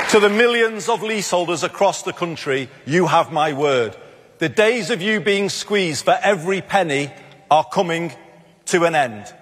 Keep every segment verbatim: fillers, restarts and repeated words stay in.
To the millions of leaseholders across the country, you have my word. The days of you being squeezed for every penny are coming to an end.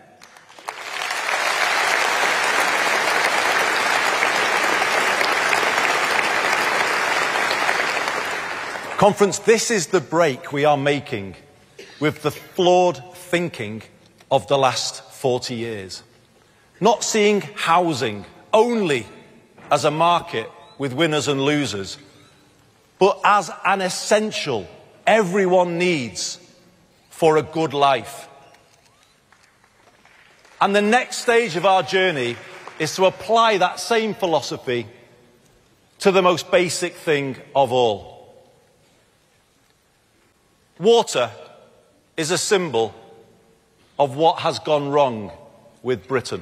Conference, this is the break we are making with the flawed thinking of the last forty years. Not seeing housing only as a market with winners and losers, but as an essential everyone needs for a good life. And the next stage of our journey is to apply that same philosophy to the most basic thing of all. Water is a symbol of what has gone wrong with Britain.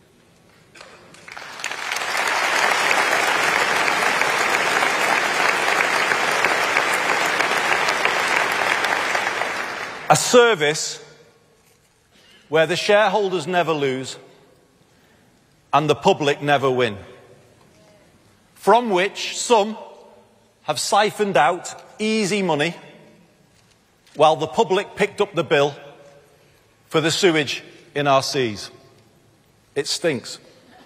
A service where the shareholders never lose and the public never win, from which some have siphoned out easy money while the public picked up the bill for the sewage in our seas. It stinks.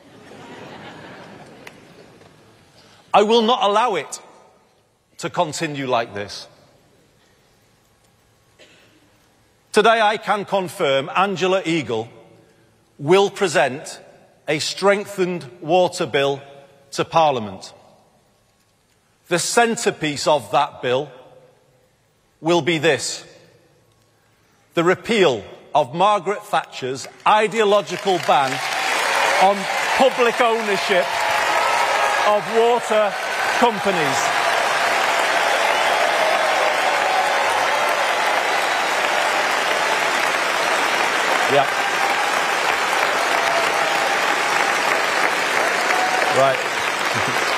I will not allow it to continue like this. Today I can confirm Angela Eagle will present a strengthened water bill to Parliament. The centrepiece of that bill will be this: the repeal of Margaret Thatcher's ideological ban on public ownership of water companies. Yeah. Right.